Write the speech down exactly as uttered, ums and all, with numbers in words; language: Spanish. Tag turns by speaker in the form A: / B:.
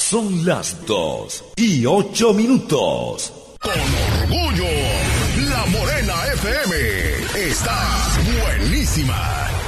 A: Son las dos y ocho minutos.
B: Con orgullo, La Morena F M está buenísima.